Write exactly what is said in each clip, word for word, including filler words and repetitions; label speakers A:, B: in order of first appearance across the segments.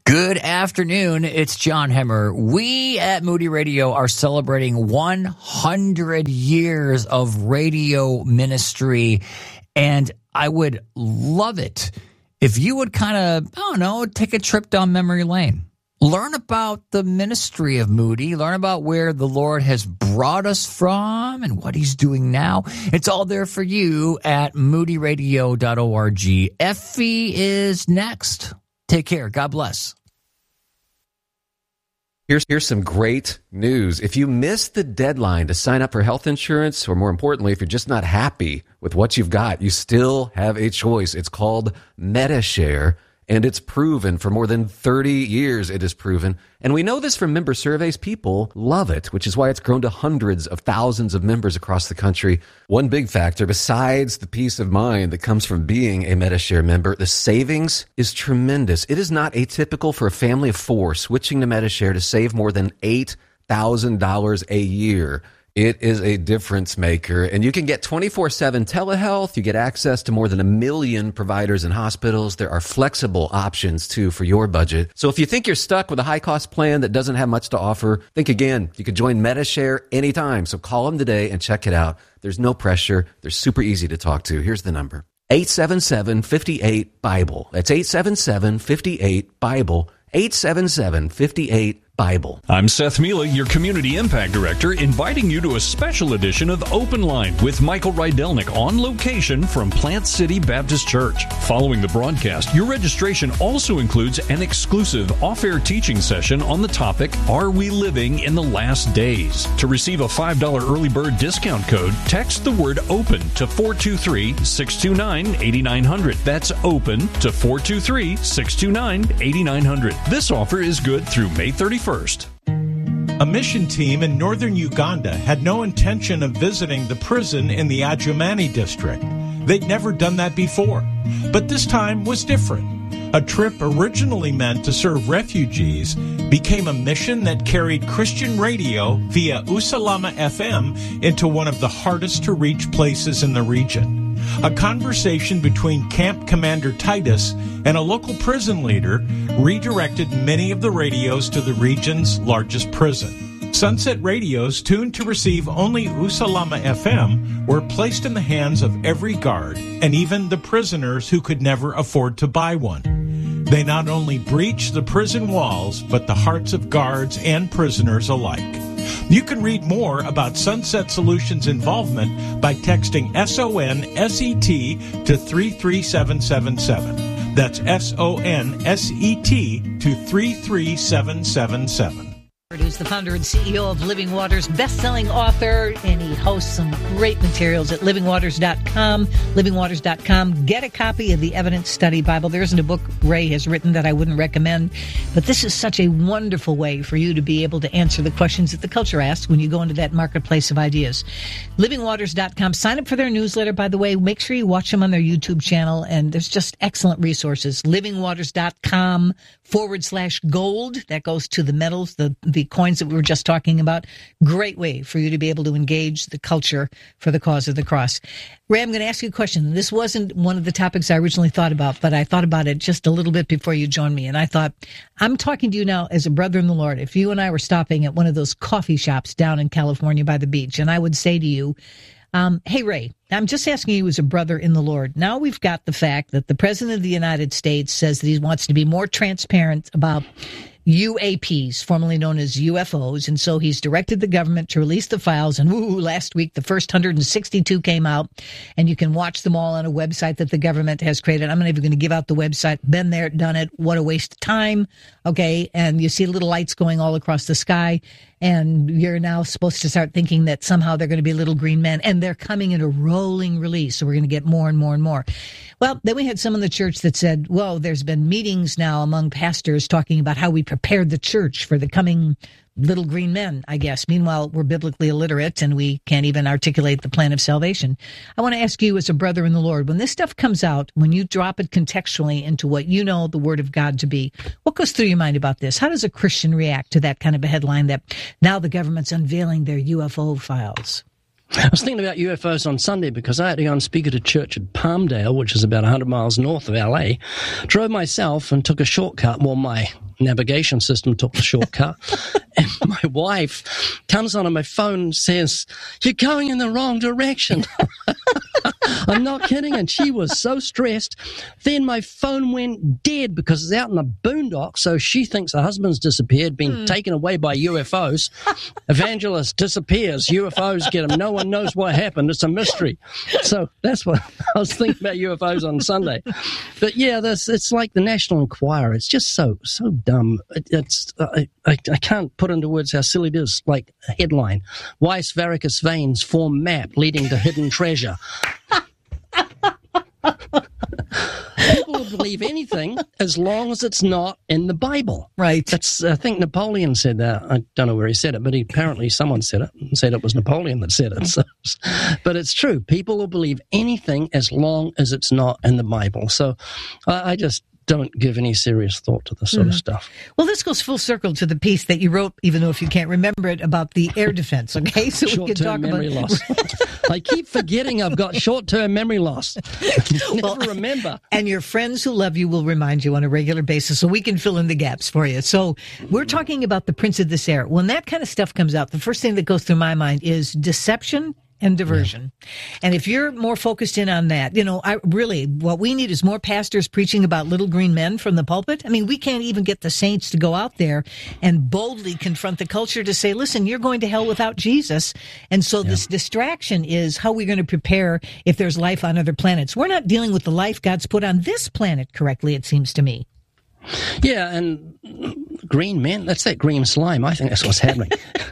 A: Good afternoon. It's John Hemmer. We at Moody Radio are celebrating one hundred years of radio ministry, and I would love it if you would kind of, I don't know, take a trip down memory lane. Learn about the ministry of Moody. Learn about where the Lord has brought us from and what he's doing now. It's all there for you at moody radio dot org. Effie is next. Take care. God bless.
B: Here's, here's some great news. If you missed the deadline to sign up for health insurance, or more importantly, if you're just not happy with what you've got, you still have a choice. It's called Medi-Share, and it's proven for more than thirty years it is proven. And we know this from member surveys. People love it, which is why it's grown to hundreds of thousands of members across the country. One big factor, besides the peace of mind that comes from being a Medi-Share member, the savings is tremendous. It is not atypical for a family of four switching to Medi-Share to save more than eight thousand dollars a year. It is a difference maker, and you can get twenty-four seven telehealth. You get access to more than a million providers and hospitals. There are flexible options, too, for your budget. So if you think you're stuck with a high-cost plan that doesn't have much to offer, think again. You could join Medi-Share anytime, so call them today and check it out. There's no pressure. They're super easy to talk to. Here's the number. eight seven seven, five eight, BIBLE. That's eight seven seven, five eight, BIBLE. eight seven seven, five eight, BIBLE.
C: I'm Seth Mila, your Community Impact Director, inviting you to a special edition of Open Line with Michael Rydelnik on location from Plant City Baptist Church. Following the broadcast, your registration also includes an exclusive off-air teaching session on the topic, Are We Living in the Last Days? To receive a five dollars early bird discount code, text the word OPEN to four two three, six two nine, eight nine zero zero. That's OPEN to four two three, six two nine, eight nine zero zero. This offer is good through May thirty-first.
D: A mission team in northern Uganda had no intention of visiting the prison in the Adjumani district. They'd never done that before, but this time was different. A trip originally meant to serve refugees became a mission that carried Christian radio via Usalama F M into one of the hardest to reach places in the region. A conversation between Camp Commander Titus and a local prison leader redirected many of the radios to the region's largest prison. Sunset radios tuned to receive only Usalama F M were placed in the hands of every guard and even the prisoners who could never afford to buy one. They not only breached the prison walls, but the hearts of guards and prisoners alike. You can read more about Sunset Solutions' involvement by texting S O N S E T to three three seven seven seven. That's S O N S E T to three three seven seven seven.
E: Who's the founder and C E O of Living Waters, best-selling author, and he hosts some great materials at living waters dot com, living waters dot com. Get a copy of the Evidence Study Bible. There isn't a book Ray has written that I wouldn't recommend, but this is such a wonderful way for you to be able to answer the questions that the culture asks when you go into that marketplace of ideas. living waters dot com. Sign up for their newsletter, by the way. Make sure you watch them on their YouTube channel, and there's just excellent resources. living waters dot com forward slash gold. That goes to the metals, the, the coins that we were just talking about. Great way for you to be able to engage the culture for the cause of the cross. Ray, I'm going to ask you a question. This wasn't one of the topics I originally thought about, but I thought about it just a little bit before you joined me. And I thought, I'm talking to you now as a brother in the Lord. If you and I were stopping at one of those coffee shops down in California by the beach, and I would say to you, Um, hey, Ray, I'm just asking you as a brother in the Lord. Now we've got the fact that the President of the United States says that he wants to be more transparent about U A Ps, formerly known as U F Os, and so he's directed the government to release the files, and woo, last week the first one hundred sixty-two came out, and you can watch them all on a website that the government has created. I'm not even going to give out the website. Been there, done it. What a waste of time. Okay, and you see little lights going all across the sky, and you're now supposed to start thinking that somehow they're going to be little green men, and they're coming in a rolling release, so we're going to get more and more and more. Well, then we had some in the church that said, whoa, there's been meetings now among pastors talking about how we prepared the church for the coming little green men, I guess. Meanwhile, we're biblically illiterate and we can't even articulate the plan of salvation. I want to ask you as a brother in the Lord, when this stuff comes out, when you drop it contextually into what you know the Word of God to be, what goes through your mind about this? How does a Christian react to that kind of a headline that now the government's unveiling their U F O files?
F: I was thinking about U F Os on Sunday because I had to go and speak at a church at Palmdale, which is about one hundred miles north of L A. Drove myself and took a shortcut, well, my navigation system took the shortcut. And my wife comes on and my phone says, "You're going in the wrong direction." I'm not kidding. And she was so stressed. Then my phone went dead because it's out in the boondocks. So she thinks her husband's disappeared, been mm. taken away by U F Os. Evangelist disappears. U F Os get him. No one knows what happened. It's a mystery. So that's what I was thinking about U F Os on Sunday. But yeah, this, it's like the National Enquirer. It's just so, so dumb. It, it's, I, I, I can't put into words how silly it is. Like a headline, Weiss varicose veins form map leading to hidden treasure. People will believe anything as long as it's not in the Bible.
E: Right.
F: That's, I think Napoleon said that. I don't know where he said it, but he, apparently someone said it and said it was Napoleon that said it. So, but it's true. People will believe anything as long as it's not in the Bible. So I, I just don't give any serious thought to this sort mm. of stuff.
E: Well, this goes full circle to the piece that you wrote, even though if you can't remember it, about the air defense, okay? So we can talk
F: memory
E: about
F: loss. I keep forgetting I've got short-term memory loss. Never well, remember.
E: And your friends who love you will remind you on a regular basis, so we can fill in the gaps for you. So we're talking about the Prince of this air. When that kind of stuff comes out, the first thing that goes through my mind is deception and diversion. Yeah. And if you're more focused in on that, you know, I really, what we need is more pastors preaching about little green men from the pulpit. I mean, we can't even get the saints to go out there and boldly confront the culture to say, listen, you're going to hell without Jesus. And so yeah. this distraction is how we're going to prepare if there's life on other planets. We're not dealing with the life God's put on this planet correctly, it seems to me.
F: Yeah, and green men, that's that green slime. I think that's what's happening.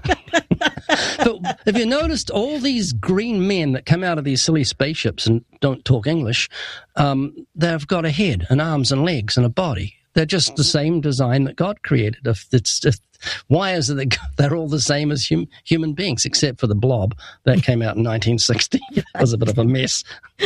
F: But have you noticed all these green men that come out of these silly spaceships and don't talk English, um, they've got a head and arms and legs and a body. They're just the same design that God created. If it's just, why is it that they're all the same as hum, human beings, except for the blob that came out in nineteen sixty? It was a bit of a mess.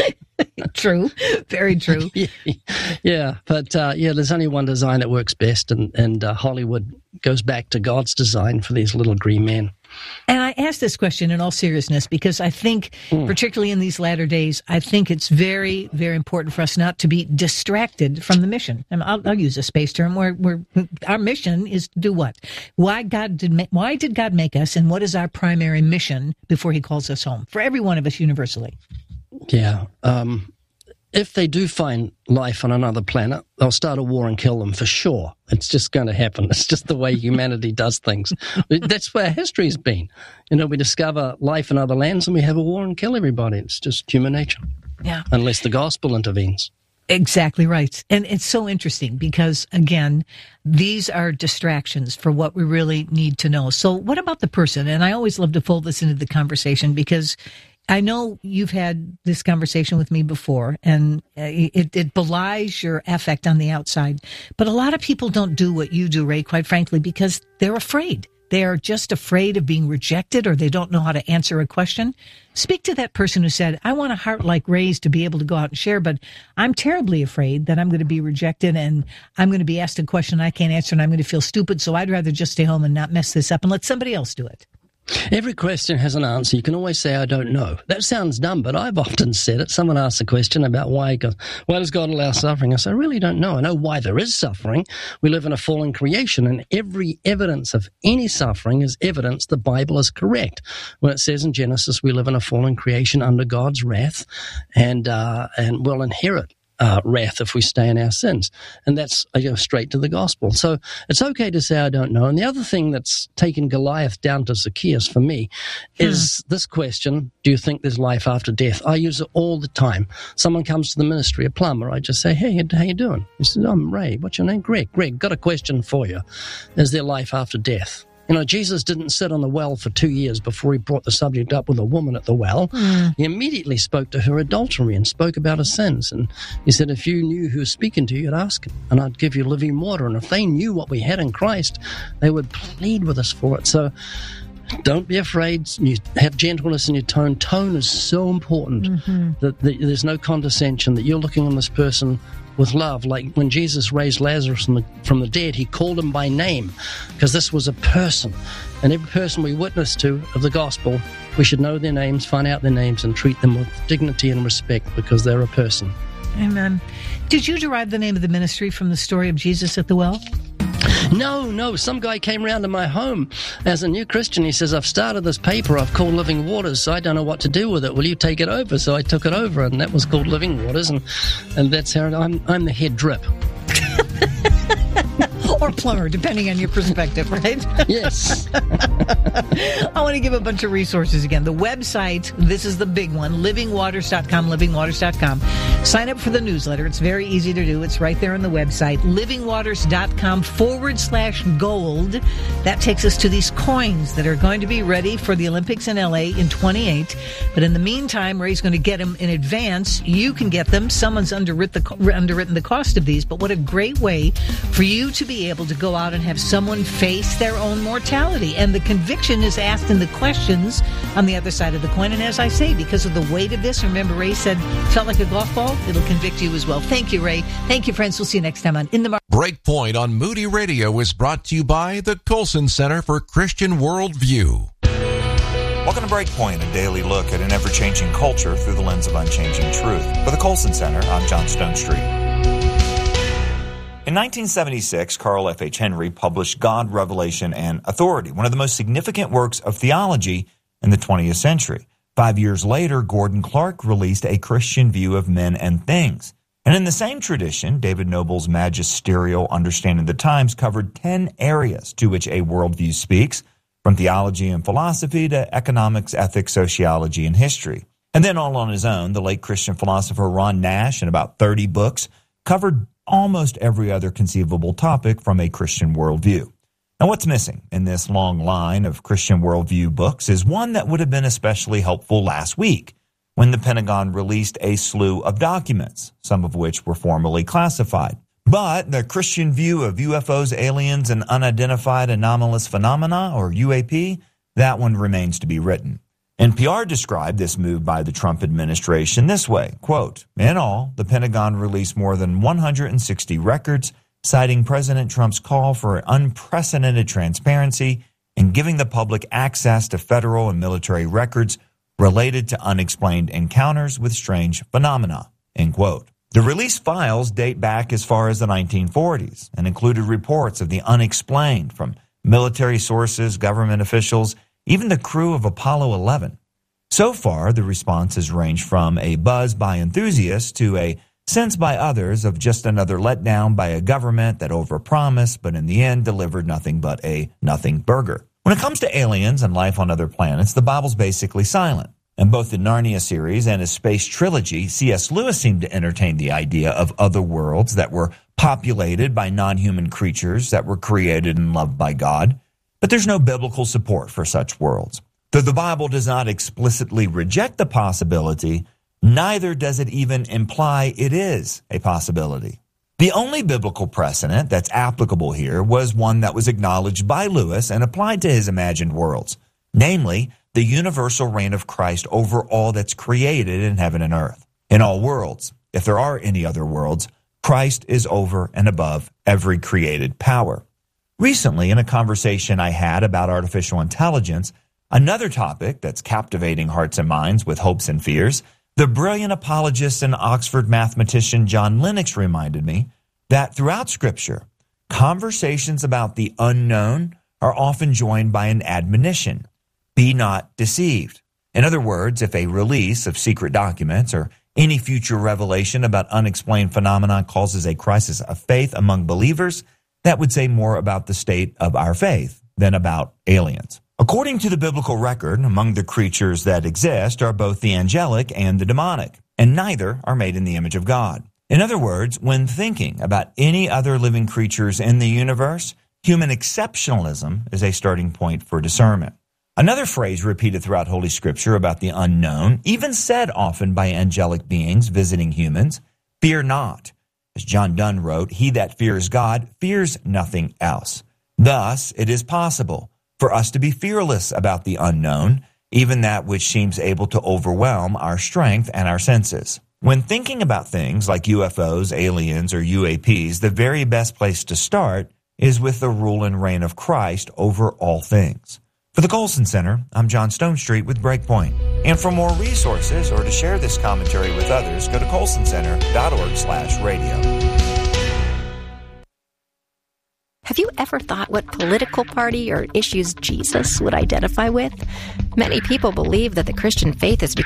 E: True. Very true.
F: yeah, yeah, but uh, yeah, there's only one design that works best, and, and uh, Hollywood goes back to God's design for these little green men.
E: And I ask this question in all seriousness because I think, mm. particularly in these latter days, I think it's very, very important for us not to be distracted from the mission. And I'll, I'll use a space term where, where our mission is to do what? Why God did ma- Why did God make us, and what is our primary mission before He calls us home? For every one of us universally.
F: Yeah. Um, if they do find life on another planet, they'll start a war and kill them for sure. It's just going to happen. It's just the way humanity does things. That's where history's been. You know, we discover life in other lands and we have a war and kill everybody. It's just human nature.
E: Yeah.
F: Unless the gospel intervenes.
E: Exactly right. And it's so interesting because, again, these are distractions for what we really need to know. So what about the person? And I always love to fold this into the conversation because I know you've had this conversation with me before, and it, it belies your affect on the outside. But a lot of people don't do what you do, Ray, quite frankly, because they're afraid. They are just afraid of being rejected, or they don't know how to answer a question. Speak to that person who said, I want a heart like Ray's to be able to go out and share, but I'm terribly afraid that I'm going to be rejected and I'm going to be asked a question I can't answer and I'm going to feel stupid, so I'd rather just stay home and not mess this up and let somebody else do it.
F: Every question has an answer. You can always say, I don't know. That sounds dumb, but I've often said it. Someone asks a question about why God, why does God allow suffering? I say, I really don't know. I know why there is suffering. We live in a fallen creation, and every evidence of any suffering is evidence the Bible is correct. When it says in Genesis, we live in a fallen creation under God's wrath, and uh, and will inherit Uh, wrath if we stay in our sins. And that's, I go straight to the gospel. So it's okay to say I don't know. And the other thing that's taken Goliath down to Zacchaeus for me is hmm. this question, do you think there's life after death? I use it all the time. Someone comes to the ministry, a plumber, I just say, hey, how you doing? He says, I'm Ray. What's your name? Greg. Greg, got a question for you. Is there life after death? You know, Jesus didn't sit on the well for two years before he brought the subject up with a woman at the well. Mm. He immediately spoke to her adultery and spoke about her sins. And he said, if you knew who was speaking to you, you'd ask him, and I'd give you living water. And if they knew what we had in Christ, they would plead with us for it. So don't be afraid. You have gentleness in your tone. Tone is so important mm-hmm. that, that there's no condescension, that you're looking on this person with love. Like when Jesus raised Lazarus from the, from the dead, he called him by name because this was a person. And every person we witness to of the gospel, we should know their names, find out their names, and treat them with dignity and respect because they're a person.
E: Amen. Did you derive the name of the ministry from the story of Jesus at the well?
F: No, no. Some guy came round to my home as a new Christian. He says, I've started this paper I've called Living Waters, so I don't know what to do with it. Will you take it over? So I took it over, and that was called Living Waters, and, and that's how I'm, I'm the head drip.
E: Or plumber, depending on your perspective, right?
F: Yes.
E: I want to give a bunch of resources again. The website, this is the big one, living waters dot com, living waters dot com. Sign up for the newsletter. It's very easy to do. It's right there on the website, living waters dot com forward slash gold. That takes us to these coins that are going to be ready for the Olympics in L A in twenty-eight. But in the meantime, Ray's going to get them in advance. You can get them. Someone's underwritten the, underwritten the cost of these, but what a great way for you to be able to go out and have someone face their own mortality. And the conviction is asked in the questions on the other side of the coin. And as I say, because of the weight of this, remember Ray said, felt like a golf ball, it'll convict you as well. Thank you, Ray. Thank you, friends. We'll see you next time on In the Market.
G: Breakpoint on Moody Radio is brought to you by the Colson Center for Christian Worldview.
H: Welcome to Breakpoint, a daily look at an ever-changing culture through the lens of unchanging truth. For the Colson Center, I'm John Stonestreet. In nineteen seventy-six, Carl F H Henry published God, Revelation, and Authority, one of the most significant works of theology in the twentieth century. Five years later, Gordon Clark released A Christian View of Men and Things. And in the same tradition, David Noble's magisterial Understanding of the Times covered ten areas to which a worldview speaks, from theology and philosophy to economics, ethics, sociology, and history. And then all on his own, the late Christian philosopher Ron Nash, in about thirty books, covered almost every other conceivable topic from a Christian worldview. Now, what's missing in this long line of Christian worldview books is one that would have been especially helpful last week, when the Pentagon released a slew of documents, some of which were formally classified. But the Christian view of U F Os, aliens, and unidentified anomalous phenomena, or U A P, that one remains to be written. N P R described this move by the Trump administration this way, quote, in all, the Pentagon released more than one hundred sixty records, citing President Trump's call for unprecedented transparency and giving the public access to federal and military records related to unexplained encounters with strange phenomena, end quote. The released files date back as far as the nineteen forties and included reports of the unexplained from military sources, government officials, even the crew of Apollo eleven. So far, the response has ranged from a buzz by enthusiasts to a sense by others of just another letdown by a government that overpromised but in the end delivered nothing but a nothing burger. When it comes to aliens and life on other planets, the Bible's basically silent. In both the Narnia series and his space trilogy, C S Lewis seemed to entertain the idea of other worlds that were populated by non-human creatures that were created and loved by God. But there's no biblical support for such worlds. Though the Bible does not explicitly reject the possibility, neither does it even imply it is a possibility. The only biblical precedent that's applicable here was one that was acknowledged by Lewis and applied to his imagined worlds, namely the universal reign of Christ over all that's created in heaven and earth. In all worlds, if there are any other worlds, Christ is over and above every created power. Recently, in a conversation I had about artificial intelligence, another topic that's captivating hearts and minds with hopes and fears, the brilliant apologist and Oxford mathematician John Lennox reminded me that throughout Scripture, conversations about the unknown are often joined by an admonition: be not deceived. In other words, if a release of secret documents or any future revelation about unexplained phenomena causes a crisis of faith among believers, that would say more about the state of our faith than about aliens. According to the biblical record, among the creatures that exist are both the angelic and the demonic, and neither are made in the image of God. In other words, when thinking about any other living creatures in the universe, human exceptionalism is a starting point for discernment. Another phrase repeated throughout Holy Scripture about the unknown, even said often by angelic beings visiting humans, fear not. As John Donne wrote, he that fears God fears nothing else. Thus, it is possible for us to be fearless about the unknown, even that which seems able to overwhelm our strength and our senses. When thinking about things like U F Os, aliens, or U A Ps, the very best place to start is with the rule and reign of Christ over all things. For the Colson Center, I'm John Stonestreet with Breakpoint. And for more resources or to share this commentary with others, go to colson center dot org slash radio.
I: Have you ever thought what political party or issues Jesus would identify with? Many people believe that the Christian faith is